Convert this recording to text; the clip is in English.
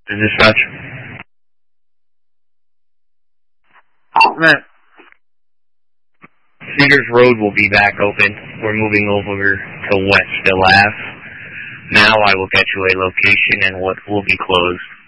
Dispatch. Matt. Cedars Road will be back open. We're moving over to West Ave. Now I will get you a location and what will be closed.